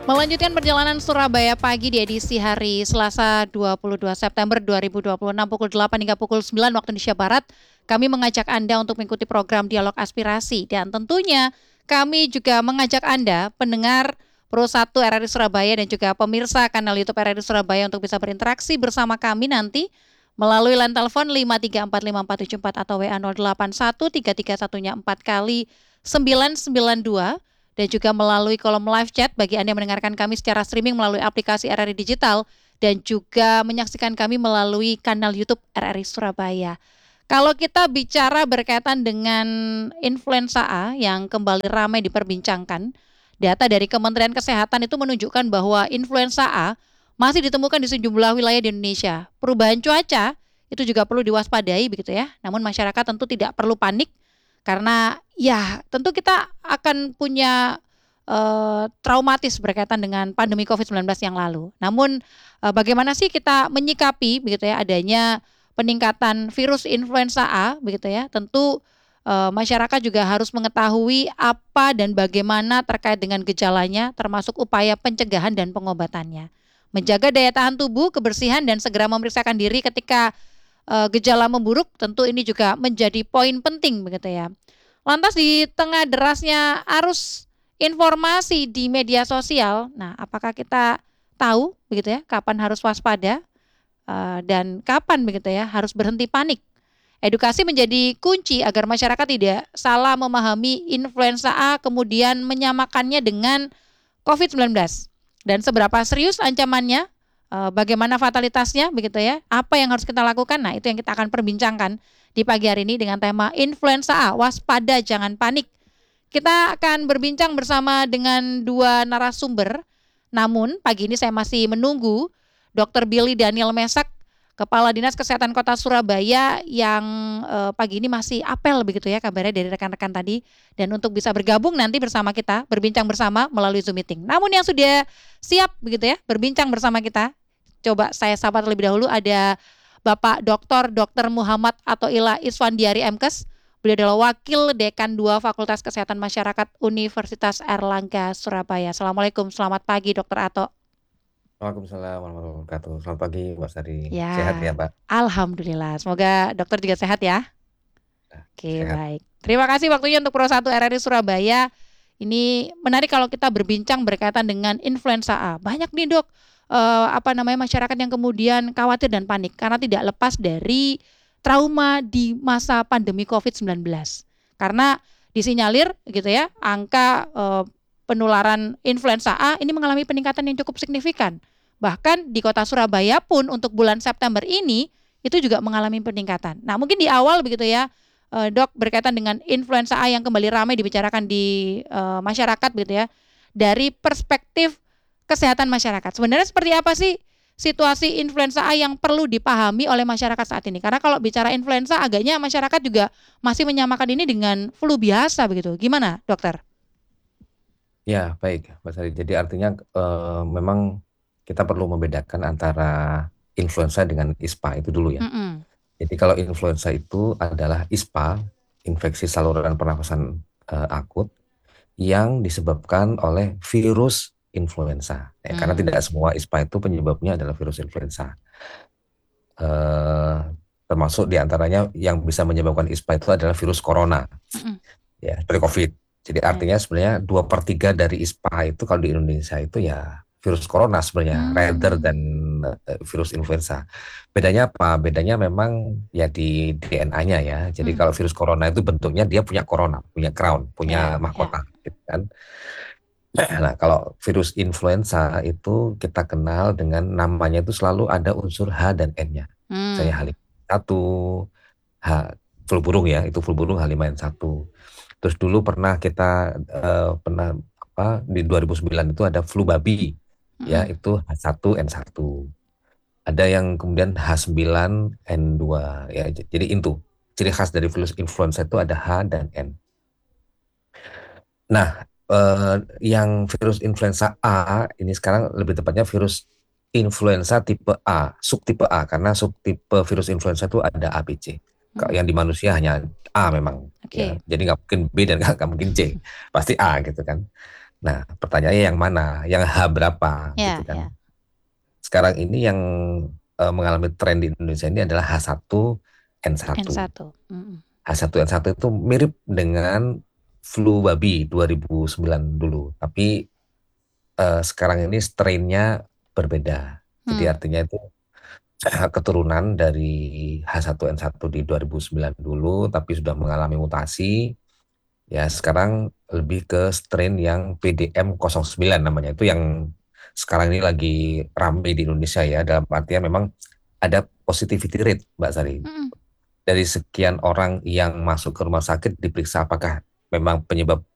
Melanjutkan perjalanan Surabaya Pagi di edisi hari Selasa 22 September 2026 pukul 8 hingga pukul 9 waktu Indonesia Barat, kami mengajak Anda untuk mengikuti program Dialog Aspirasi dan tentunya kami juga mengajak Anda pendengar Pro 1 RRI Surabaya dan juga pemirsa kanal YouTube RRI Surabaya untuk bisa berinteraksi bersama kami nanti melalui line telepon 5345474 atau WA 081331-nya 4 kali 992 dan juga melalui kolom live chat bagi Anda yang mendengarkan kami secara streaming melalui aplikasi RRI Digital dan juga menyaksikan kami melalui kanal YouTube RRI Surabaya. Kalau kita bicara berkaitan dengan influenza A yang kembali ramai diperbincangkan, data dari Kementerian Kesehatan itu menunjukkan bahwa influenza A masih ditemukan di sejumlah wilayah di Indonesia. Perubahan cuaca itu juga perlu diwaspadai begitu ya. Namun masyarakat tentu tidak perlu panik karena ya tentu kita akan punya traumatis berkaitan dengan pandemi COVID-19 yang lalu. Namun bagaimana sih kita menyikapi begitu ya adanya peningkatan virus influenza A begitu ya. Tentu masyarakat juga harus mengetahui apa dan bagaimana terkait dengan gejalanya termasuk upaya pencegahan dan pengobatannya. Menjaga daya tahan tubuh, kebersihan dan segera memeriksakan diri ketika gejala memburuk tentu ini juga menjadi poin penting begitu ya. Lantas di tengah derasnya arus informasi di media sosial, nah apakah kita tahu begitu ya kapan harus waspada dan kapan begitu ya harus berhenti panik. Edukasi menjadi kunci agar masyarakat tidak salah memahami influenza A kemudian menyamakannya dengan COVID-19 dan seberapa serius ancamannya, bagaimana fatalitasnya begitu ya, apa yang harus kita lakukan. Nah, itu yang kita akan perbincangkan di pagi hari ini dengan tema influenza A, waspada jangan panik. Kita akan berbincang bersama dengan dua narasumber. Namun pagi ini saya masih menunggu Dr. Billy Daniel Mesak, Kepala Dinas Kesehatan Kota Surabaya yang pagi ini masih apel begitu ya kabarnya dari rekan-rekan tadi. Dan untuk bisa bergabung nanti bersama kita, berbincang bersama melalui Zoom meeting. Namun yang sudah siap begitu ya berbincang bersama kita, coba saya sapa terlebih dahulu ada Bapak Dr. Muhammad Athoillah Isfandiari MKes. Beliau adalah Wakil Dekan 2 Fakultas Kesehatan Masyarakat Universitas Airlangga Surabaya. Assalamualaikum, selamat pagi Dr. Atho. Waalaikumsalam warahmatullahi wabarakatuh. Selamat pagi Mbak Sari. Ya, Sehat ya Mbak? alhamdulillah. Semoga dokter juga sehat ya. Oke, Sehat. baik. Terima kasih waktunya untuk Pro 1 RRI Surabaya. Ini menarik kalau kita berbincang berkaitan dengan influenza A. Banyak nih dok, masyarakat yang kemudian khawatir dan panik karena tidak lepas dari trauma di masa pandemi COVID-19. Karena disinyalir gitu ya, angka penularan influenza A ini mengalami peningkatan yang cukup signifikan. Bahkan di kota Surabaya pun untuk bulan September ini itu juga mengalami peningkatan. Nah mungkin di awal begitu ya dok berkaitan dengan influenza A yang kembali ramai dibicarakan di masyarakat begitu ya. Dari perspektif kesehatan masyarakat. Sebenarnya seperti apa sih situasi influenza A yang perlu dipahami oleh masyarakat saat ini? Karena kalau bicara influenza agaknya masyarakat juga masih menyamakan ini dengan flu biasa begitu. Gimana dokter? Ya baik Mbak Sari. Jadi artinya memang kita perlu membedakan antara influenza dengan ISPA itu dulu ya. Mm-mm. Jadi kalau influenza itu adalah ISPA, infeksi saluran pernafasan akut yang disebabkan oleh virus influenza. Karena tidak semua ISPA itu penyebabnya adalah virus influenza. Termasuk diantaranya yang bisa menyebabkan ISPA itu adalah virus corona, ya seperti COVID. Jadi artinya sebenarnya 2/3 dari ISPA itu kalau di Indonesia itu ya virus corona sebenarnya, rather than virus influenza. Bedanya apa? Bedanya memang ya di DNA-nya ya. Jadi kalau virus corona itu bentuknya dia punya corona, punya crown, punya mahkota, gitu kan. Nah, kalau virus influenza itu kita kenal dengan namanya itu selalu ada unsur H dan N-nya. Misalnya H5N1, flu burung ya, itu flu burung H5N1. Terus dulu pernah kita di 2009 itu ada flu babi, ya itu H1N1. Ada yang kemudian H9N2, ya. Jadi itu ciri khas dari virus influenza itu ada H dan N. Nah, yang virus influenza A ini sekarang lebih tepatnya virus influenza tipe A, subtipe A, karena subtipe virus influenza itu ada A, B, C. Yang di manusia hanya A memang. Ya. Jadi nggak mungkin B dan nggak mungkin C, pasti A gitu kan. Nah, pertanyaannya yang mana? Yang H berapa gitu Ya, kan? ya. Sekarang ini yang mengalami tren di Indonesia ini adalah H1N1. N1. Mm-mm. H1N1 itu mirip dengan flu babi 2009 dulu, tapi sekarang ini strain-nya berbeda. Jadi Hmm. artinya itu keturunan dari H1N1 di 2009 dulu, tapi sudah mengalami mutasi. Ya, sekarang lebih ke strain yang PDM09 namanya. Itu yang sekarang ini lagi ramai di Indonesia ya. Dalam artian memang ada positivity rate, Mbak Sari. Mm-mm. Dari sekian orang yang masuk ke rumah sakit diperiksa apakah memang penyebab